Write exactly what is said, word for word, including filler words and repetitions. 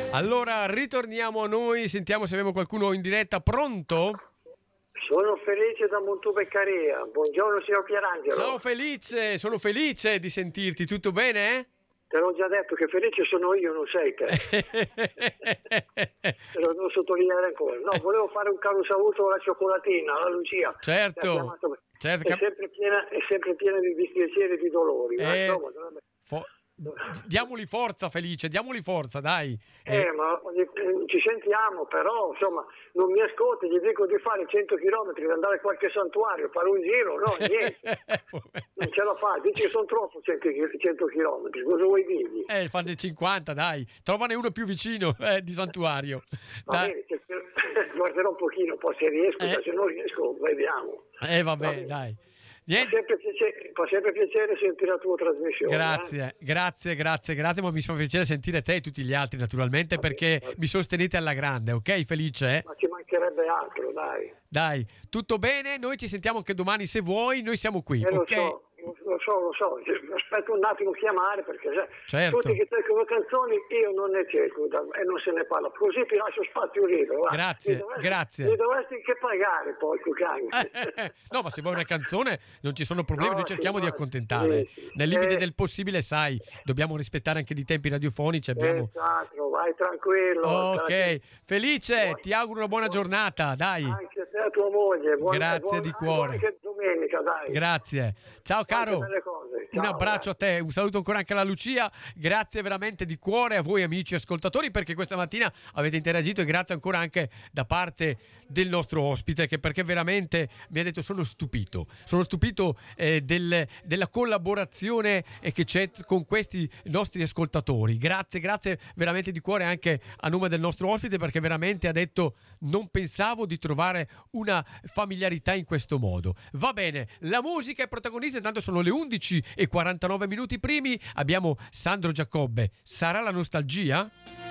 Allora ritorniamo a noi, sentiamo se abbiamo qualcuno in diretta. Pronto? Sono Felice da Montupeccaria. Buongiorno signor Pierangelo. Ciao Felice, sono felice di sentirti, tutto bene? Te l'ho già detto che felice sono io, non sei te. Te lo devo sottolineare ancora. No, volevo fare un caro saluto alla cioccolatina, alla Lucia. Certo, certo. È sempre piena, è sempre piena di dispiaceri e di dolori. Eh, ma insomma, dovrebbe... fo- diamoli forza Felice, diamoli forza, dai. Eh, eh, ma ci sentiamo, però insomma non mi ascolti, gli dico di fare cento chilometri, di andare a qualche santuario, fare un giro, no, niente. Non ce la fa, dici che sono troppo cento chilometri, cosa vuoi dirgli? Eh, fanno cinquanta, dai, trovane uno più vicino eh, di santuario. Va bene, guarderò un pochino, poi se riesco, eh. se non riesco, vediamo. Eh, vabbè, dai. Niente. Fa sempre piacere, fa sempre piacere sentire la tua trasmissione. Grazie, eh? grazie, grazie, grazie, ma mi fa piacere sentire te e tutti gli altri naturalmente va perché bene, mi sostenete alla grande, ok Felice? Ma ci mancherebbe altro, dai. Dai, tutto bene? Noi ci sentiamo anche domani se vuoi, noi siamo qui, eh, ok? Lo so. Lo so, lo so, aspetto un attimo a chiamare perché certo. tutti che cercano canzoni io non ne cerco e non se ne parla, così ti lascio spazio libero. Va. Grazie, mi dovresti, grazie. Mi dovresti che pagare poi, eh, no, ma se vuoi una canzone non ci sono problemi, no, noi cerchiamo sì, di accontentare. Sì, sì. Nel limite eh, del possibile, sai, dobbiamo rispettare anche di tempi radiofonici. Abbiamo... Esatto, vai tranquillo. Ok, Felice, buon, ti auguro una buona buon, giornata, dai. Anche a te e a tua moglie. Buon, Grazie buon, di cuore. Anche domenica, dai. Grazie. Ciao caro. Ciao, un abbraccio dai. a te, un saluto ancora anche alla Lucia, grazie veramente di cuore a voi amici ascoltatori perché questa mattina avete interagito e grazie ancora anche da parte del nostro ospite che perché veramente mi ha detto sono stupito, sono stupito eh, del, della collaborazione eh, che c'è con questi nostri ascoltatori, grazie, grazie veramente di cuore anche a nome del nostro ospite perché veramente ha detto non pensavo di trovare una familiarità in questo modo. Va bene, la musica è protagonista, intanto sono le undici e quarantanove minuti primi, abbiamo Sandro Giacobbe, sarà la nostalgia?